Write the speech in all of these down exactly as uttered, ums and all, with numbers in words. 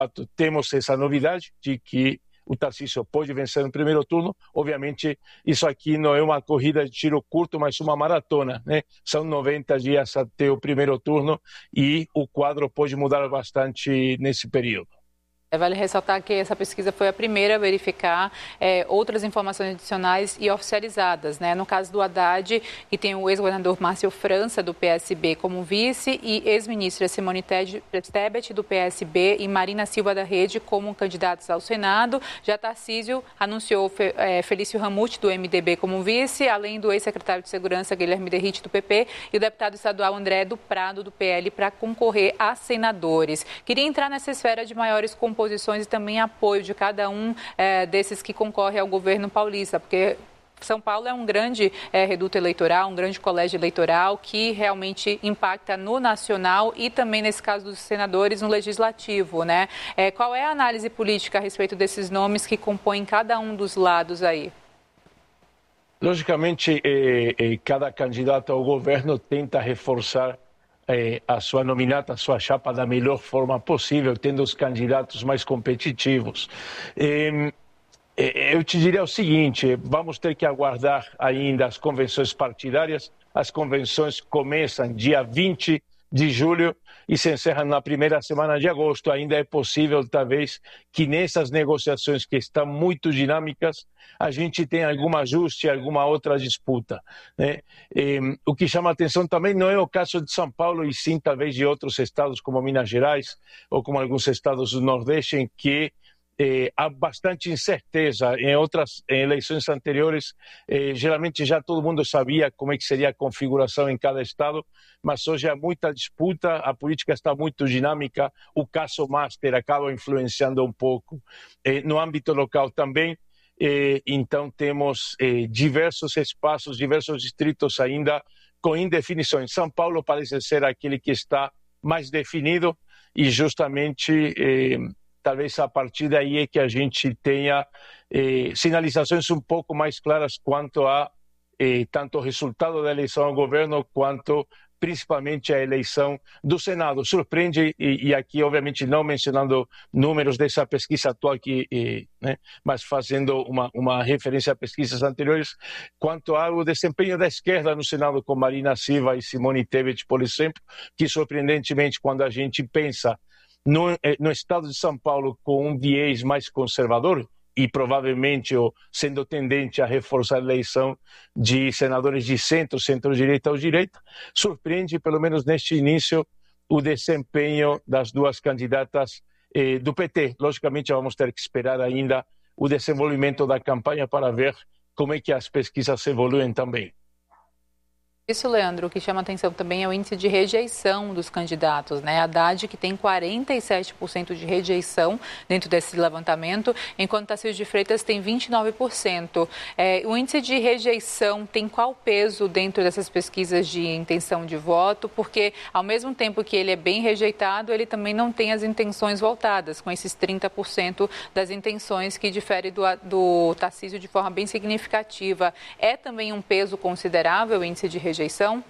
temos essa novidade de que o Tarcísio pode vencer no primeiro turno. Obviamente, isso aqui não é uma corrida de tiro curto, mas uma maratona, né? São noventa dias até o primeiro turno e o quadro pode mudar bastante nesse período. Vale ressaltar que essa pesquisa foi a primeira a verificar é, outras informações adicionais e oficializadas, né? No caso do Haddad, que tem o ex-governador Márcio França, do P S B, como vice, e ex-ministra Simone Tebet, do P S B, e Marina Silva da Rede, como candidatos ao Senado. Já Tarcísio anunciou é, Felício Ramute, do M D B, como vice, além do ex-secretário de Segurança, Guilherme Derrite, do P P, e o deputado estadual André do Prado, do P L, para concorrer a senadores. Queria entrar nessa esfera de maiores composições posições e também apoio de cada um é, desses que concorre ao governo paulista, porque São Paulo é um grande é, reduto eleitoral, um grande colégio eleitoral que realmente impacta no nacional e também, nesse caso dos senadores, no legislativo, né? É, qual é a análise política a respeito desses nomes que compõem cada um dos lados aí? Logicamente, eh, eh, cada candidato ao governo tenta reforçar a sua nominata, a sua chapa da melhor forma possível, tendo os candidatos mais competitivos. Eu te diria o seguinte, vamos ter que aguardar ainda as convenções partidárias. As convenções começam dia vinte de julho e se encerram na primeira semana de agosto. Ainda é possível, talvez, que nessas negociações que estão muito dinâmicas, a gente tenha algum ajuste, alguma outra disputa, né? E, o que chama a atenção também não é o caso de São Paulo, e sim talvez de outros estados como Minas Gerais ou como alguns estados do Nordeste, em que Eh, há bastante incerteza. Em outras em eleições anteriores, eh, geralmente já todo mundo sabia como é que seria a configuração em cada estado, mas hoje há muita disputa, a política está muito dinâmica, o caso Master acaba influenciando um pouco. Eh, no âmbito local também, eh, então temos eh, diversos espaços, diversos distritos ainda com indefinições. São Paulo parece ser aquele que está mais definido e justamente... Eh, talvez a partir daí é que a gente tenha eh, sinalizações um pouco mais claras quanto a eh, tanto o resultado da eleição ao governo quanto principalmente a eleição do Senado. Surpreende, e, e aqui obviamente não mencionando números dessa pesquisa atual, que, eh, né, mas fazendo uma, uma referência a pesquisas anteriores, quanto ao desempenho da esquerda no Senado com Marina Silva e Simone Tebet, por exemplo, que surpreendentemente quando a gente pensa No, no estado de São Paulo com um viés mais conservador e provavelmente ou, sendo tendente a reforçar a eleição de senadores de centro, centro-direita ou direita, surpreende, pelo menos neste início, o desempenho das duas candidatas eh, do P T. Logicamente, vamos ter que esperar ainda o desenvolvimento da campanha para ver como é que as pesquisas evoluem também. Isso, Leandro, o que chama atenção também é o índice de rejeição dos candidatos, né? Haddad, que tem quarenta e sete por cento de rejeição dentro desse levantamento, enquanto Tarcísio de Freitas tem vinte e nove por cento. É, o índice de rejeição tem qual peso dentro dessas pesquisas de intenção de voto? Porque, ao mesmo tempo que ele é bem rejeitado, ele também não tem as intenções voltadas, com esses trinta por cento das intenções, que difere do, do Tarcísio de forma bem significativa. É também um peso considerável o índice de rejeição? Rejeição?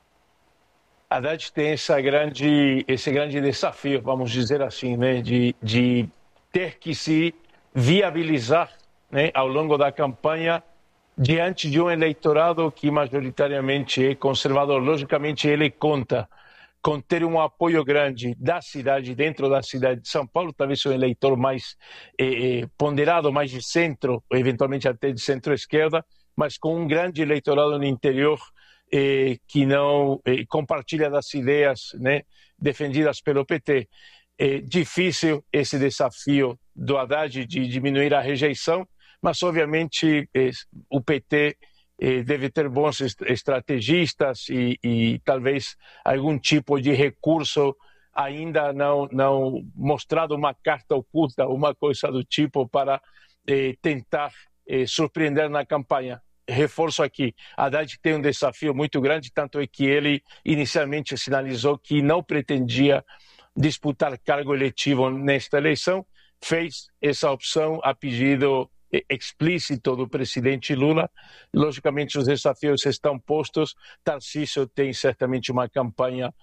Haddad tem essa grande, esse grande desafio, vamos dizer assim, né, de, de ter que se viabilizar, né, ao longo da campanha diante de um eleitorado que majoritariamente é conservador. Logicamente, ele conta com ter um apoio grande da cidade, dentro da cidade de São Paulo, talvez um eleitor mais eh, ponderado, mais de centro, eventualmente até de centro-esquerda, mas com um grande eleitorado no interior, Eh, que não eh, compartilha das ideias, né, defendidas pelo P T. É difícil esse desafio do Haddad de diminuir a rejeição, mas obviamente eh, o P T eh, deve ter bons est estrategistas e, e talvez algum tipo de recurso ainda não, não mostrado, uma carta oculta, uma coisa do tipo, para eh, tentar eh, surpreender na campanha. Reforço aqui, Haddad tem um desafio muito grande, tanto é que ele inicialmente sinalizou que não pretendia disputar cargo eletivo nesta eleição, fez essa opção a pedido explícito do presidente Lula. Logicamente, os desafios estão postos. Tarcísio tem certamente uma campanha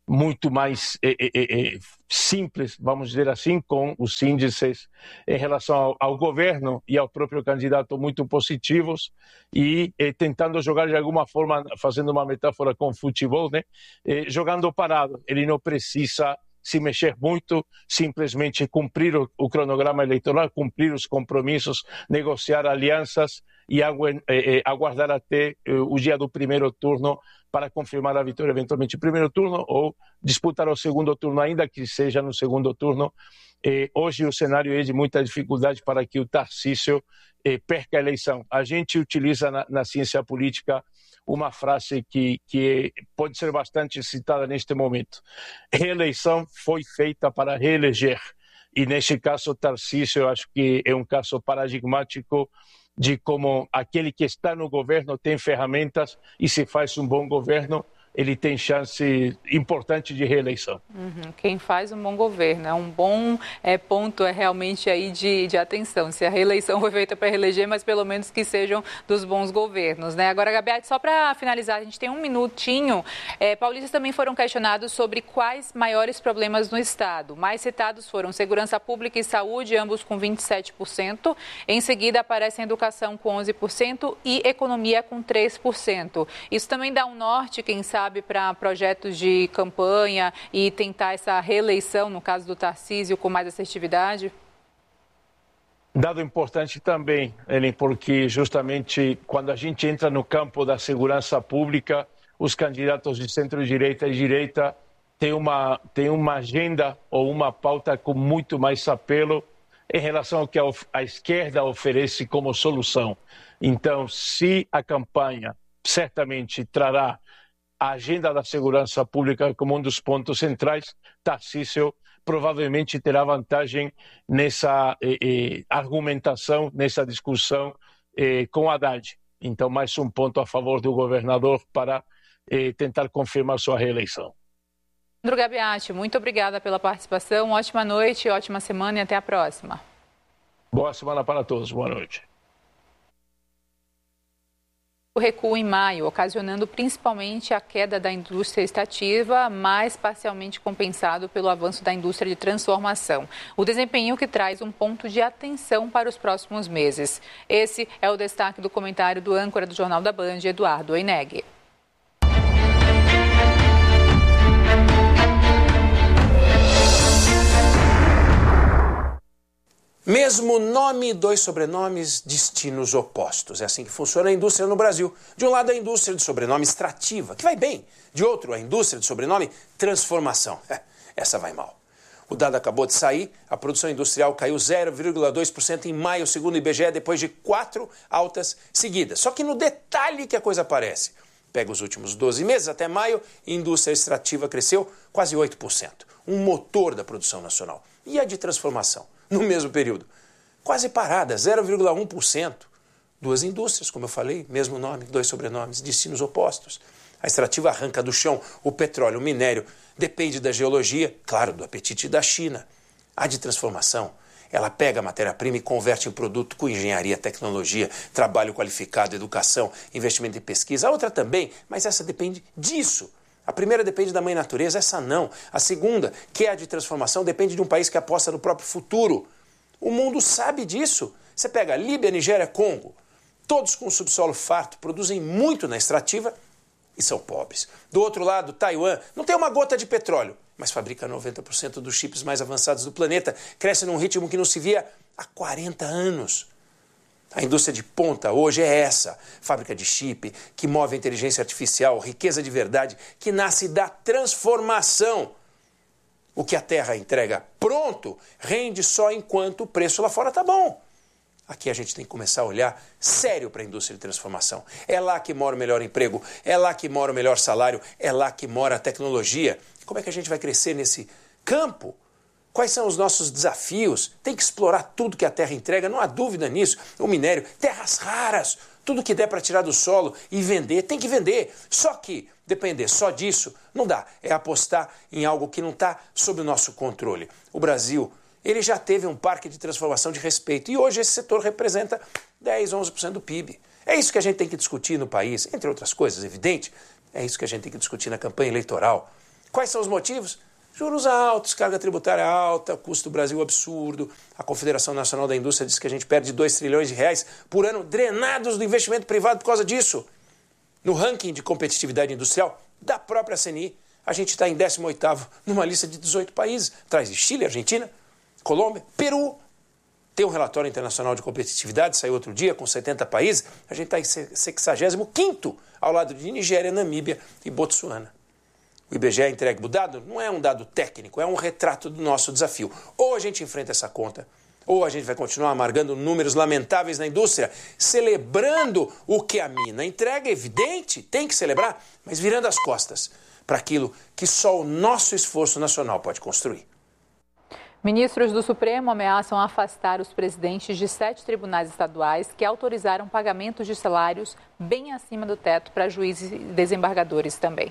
muito mais é, é, é, simples, vamos dizer assim, com os índices em relação ao, ao governo e ao próprio candidato muito positivos e é, tentando jogar de alguma forma, fazendo uma metáfora com o futebol, né? É, jogando parado. Ele não precisa se mexer muito, simplesmente cumprir o, o cronograma eleitoral, cumprir os compromissos, negociar alianças e agu, é, é, aguardar até é, o dia do primeiro turno para confirmar a vitória eventualmente no primeiro turno ou disputar o segundo turno, ainda que seja no segundo turno. Eh, hoje o cenário é de muita dificuldade para que o Tarcísio eh, perca a eleição. A gente utiliza na, na ciência política uma frase que, que pode ser bastante citada neste momento. Reeleição foi feita para reeleger. E neste caso, Tarcísio, eu acho que é um caso paradigmático de como aquele que está no governo tem ferramentas e se faz um bom governo, ele tem chance importante de reeleição. Uhum. Quem faz um bom governo, é um bom é, ponto é realmente aí de, de atenção. Se a reeleição foi feita para reeleger, mas pelo menos que sejam dos bons governos, né? Agora, Gabiati, só para finalizar, a gente tem um minutinho. É, paulistas também foram questionados sobre quais maiores problemas no Estado. Mais citados foram segurança pública e saúde, ambos com vinte e sete por cento. Em seguida, aparecem educação com onze por cento e economia com três por cento. Isso também dá um norte, quem sabe, para projetos de campanha e tentar essa reeleição, no caso do Tarcísio, com mais assertividade? Dado importante também, Ellen, porque justamente quando a gente entra no campo da segurança pública, os candidatos de centro-direita e direita têm uma, têm uma agenda ou uma pauta com muito mais apelo em relação ao que a esquerda oferece como solução. Então, se a campanha certamente trará a agenda da segurança pública como um dos pontos centrais, Tarcísio provavelmente terá vantagem nessa eh, eh, argumentação, nessa discussão eh, com Haddad. Então, mais um ponto a favor do governador para eh, tentar confirmar sua reeleição. Sandro Gabiati, muito obrigada pela participação. Ótima noite, ótima semana e até a próxima. Boa semana para todos. Boa noite. O recuo em maio, ocasionando principalmente a queda da indústria extrativa, mas parcialmente compensado pelo avanço da indústria de transformação. O desempenho que traz um ponto de atenção para os próximos meses. Esse é o destaque do comentário do âncora do Jornal da Band, Eduardo Oineg. Mesmo nome, dois sobrenomes, destinos opostos. É assim que funciona a indústria no Brasil. De um lado, a indústria de sobrenome extrativa, que vai bem. De outro, a indústria de sobrenome transformação. Essa vai mal. O dado acabou de sair, a produção industrial caiu zero vírgula dois por cento em maio, segundo o I B G E, depois de quatro altas seguidas. Só que no detalhe que a coisa aparece. Pega os últimos doze meses, até maio, a indústria extrativa cresceu quase oito por cento. Um motor da produção nacional. E a de transformação? No mesmo período, quase parada, zero vírgula um por cento. Duas indústrias, como eu falei, mesmo nome, dois sobrenomes, destinos opostos. A extrativa arranca do chão o petróleo, o minério, depende da geologia, claro, do apetite da China. A de transformação, ela pega a matéria-prima e converte em produto com engenharia, tecnologia, trabalho qualificado, educação, investimento em pesquisa. A outra também, mas essa depende disso. A primeira depende da mãe natureza, essa não. A segunda, que é a de transformação, depende de um país que aposta no próprio futuro. O mundo sabe disso. Você pega Líbia, Nigéria, Congo, todos com subsolo farto, produzem muito na extrativa e são pobres. Do outro lado, Taiwan não tem uma gota de petróleo, mas fabrica noventa por cento dos chips mais avançados do planeta, cresce num ritmo que não se via há quarenta anos. A indústria de ponta hoje é essa, fábrica de chip, que move a inteligência artificial, riqueza de verdade, que nasce da transformação. O que a terra entrega pronto, rende só enquanto o preço lá fora está bom. Aqui a gente tem que começar a olhar sério para a indústria de transformação. É lá que mora o melhor emprego, é lá que mora o melhor salário, é lá que mora a tecnologia. Como é que a gente vai crescer nesse campo? Quais são os nossos desafios? Tem que explorar tudo que a terra entrega, não há dúvida nisso. O minério, terras raras, tudo que der para tirar do solo e vender, tem que vender. Só que depender só disso não dá. É apostar em algo que não está sob o nosso controle. O Brasil, ele já teve um parque de transformação de respeito e hoje esse setor representa dez, onze por cento do P I B. É isso que a gente tem que discutir no país, entre outras coisas, evidente. É isso que a gente tem que discutir na campanha eleitoral. Quais são os motivos? Juros altos, carga tributária alta, custo do Brasil absurdo. A Confederação Nacional da Indústria diz que a gente perde dois trilhões de reais por ano drenados do investimento privado por causa disso. No ranking de competitividade industrial da própria C N I, a gente está em décimo oitavo numa lista de dezoito países. Atrás de Chile, Argentina, Colômbia, Peru. Tem um relatório internacional de competitividade, saiu outro dia, com setenta países. A gente está em sexagésimo quinto, ao lado de Nigéria, Namíbia e Botsuana. O I B G E entrega o dado, não é um dado técnico, é um retrato do nosso desafio. Ou a gente enfrenta essa conta, ou a gente vai continuar amargando números lamentáveis na indústria, celebrando o que a mina entrega, evidente, tem que celebrar, mas virando as costas para aquilo que só o nosso esforço nacional pode construir. Ministros do Supremo ameaçam afastar os presidentes de sete tribunais estaduais que autorizaram pagamentos de salários bem acima do teto para juízes e desembargadores também.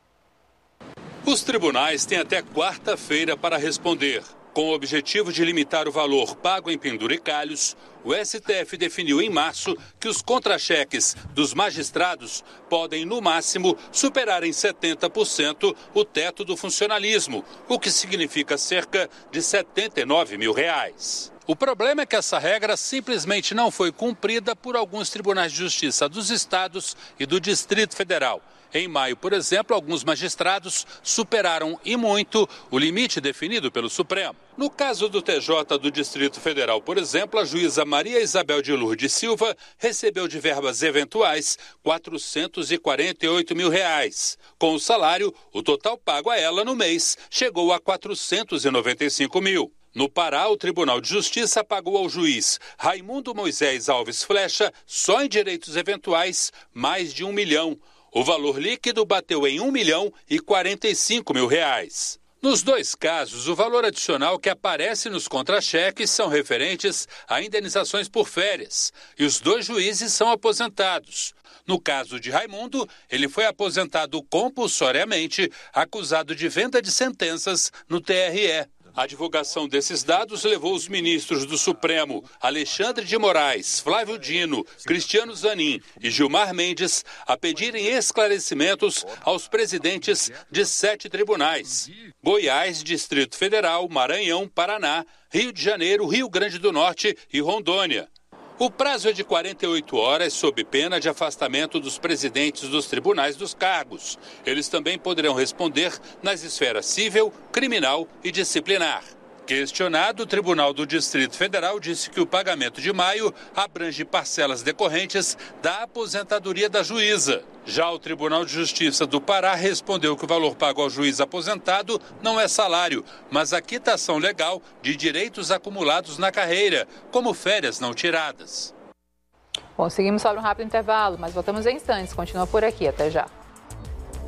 Os tribunais têm até quarta-feira para responder. Com o objetivo de limitar o valor pago em penduricalhos, o S T F definiu em março que os contra-cheques dos magistrados podem, no máximo, superar em setenta por cento o teto do funcionalismo, o que significa cerca de setenta e nove mil reais. O problema é que essa regra simplesmente não foi cumprida por alguns tribunais de justiça dos estados e do Distrito Federal. Em maio, por exemplo, alguns magistrados superaram e muito o limite definido pelo Supremo. No caso do T J do Distrito Federal, por exemplo, a juíza Maria Isabel de Lourdes Silva recebeu de verbas eventuais quatrocentos e quarenta e oito mil reais. Com o salário, o total pago a ela no mês chegou a quatrocentos e noventa e cinco mil. No Pará, o Tribunal de Justiça pagou ao juiz Raimundo Moisés Alves Flecha, só em direitos eventuais, mais de um milhão. O valor líquido bateu em um milhão e quarenta e cinco mil reais. Nos dois casos, o valor adicional que aparece nos contra-cheques são referentes a indenizações por férias. E os dois juízes são aposentados. No caso de Raimundo, ele foi aposentado compulsoriamente, acusado de venda de sentenças no T R E. A divulgação desses dados levou os ministros do Supremo, Alexandre de Moraes, Flávio Dino, Cristiano Zanin e Gilmar Mendes, a pedirem esclarecimentos aos presidentes de sete tribunais: Goiás, Distrito Federal, Maranhão, Paraná, Rio de Janeiro, Rio Grande do Norte e Rondônia. O prazo é de quarenta e oito horas, sob pena de afastamento dos presidentes dos tribunais dos cargos. Eles também poderão responder nas esferas civil, criminal e disciplinar. Questionado, o Tribunal do Distrito Federal disse que o pagamento de maio abrange parcelas decorrentes da aposentadoria da juíza. Já o Tribunal de Justiça do Pará respondeu que o valor pago ao juiz aposentado não é salário, mas a quitação legal de direitos acumulados na carreira, como férias não tiradas. Bom, seguimos para um rápido intervalo, mas voltamos em instantes. Continua por aqui. Até já.